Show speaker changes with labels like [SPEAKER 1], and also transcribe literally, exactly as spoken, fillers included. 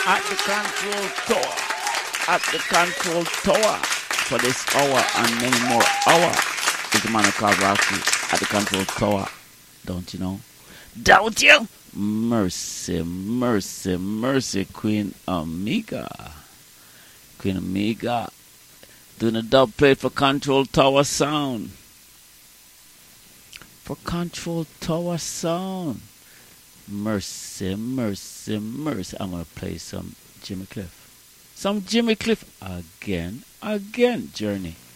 [SPEAKER 1] at the control tower, at the control tower for this hour and many more hour is the man called Rocky at the control tower. Don't you know? Don't you? Mercy, mercy, mercy, Queen Amiga. Queen Amiga doing a dub plate for Control Tower Sound. For Control Tower Sound. Mercy, mercy, mercy. I'm going to play some Jimmy Cliff. Some Jimmy Cliff again, again, Journey.